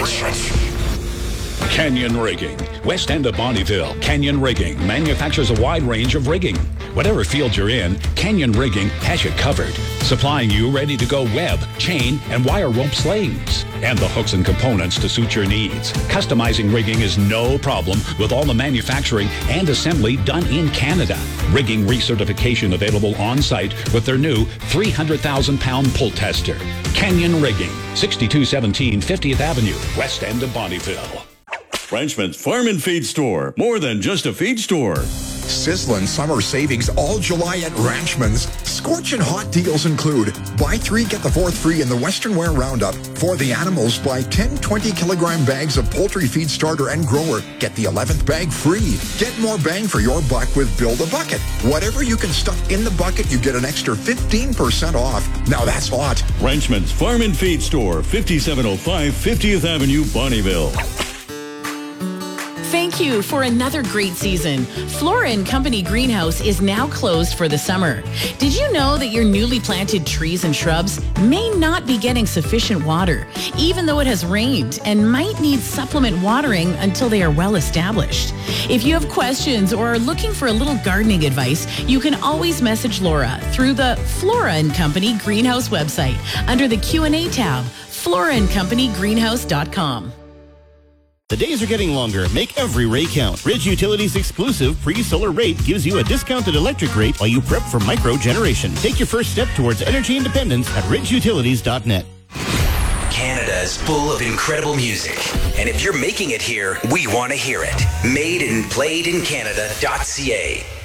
Canyon Rigging. West end of Bonnyville, Canyon Rigging manufactures a wide range of rigging. Whatever field you're in, Canyon Rigging has you covered, supplying you ready-to-go web, chain, and wire rope slings, and the hooks and components to suit your needs. Customizing rigging is no problem with all the manufacturing and assembly done in Canada. Rigging recertification available on-site with their new 300,000-pound pull tester. Canyon Rigging, 6217 50th Avenue, west end of Bonnyville. Frenchman's Farm and Feed Store. More than just a feed store. Sizzling summer savings all July at Ranchman's. Scorching hot deals include buy 3, get the 4th free in the Western Wear Roundup. For the animals, buy 10 20-kilogram bags of poultry feed starter and grower. Get the 11th bag free. Get more bang for your buck with Build a Bucket. Whatever you can stuff in the bucket, you get an extra 15% off. Now that's hot. Ranchman's Farm and Feed Store, 5705 50th Avenue, Bonnyville. Thank you for another great season. Flora & Company Greenhouse is now closed for the summer. Did you know that your newly planted trees and shrubs may not be getting sufficient water, even though it has rained, and might need supplement watering until they are well established? If you have questions or are looking for a little gardening advice, you can always message Laura through the Flora & Company Greenhouse website under the Q&A tab, floraandcompanygreenhouse.com. The days are getting longer. Make every rate count. Ridge Utilities' exclusive pre-solar rate gives you a discounted electric rate while you prep for micro-generation. Take your first step towards energy independence at ridgeutilities.net. Canada is full of incredible music. And if you're making it here, we want to hear it. Made and played in Canada.ca.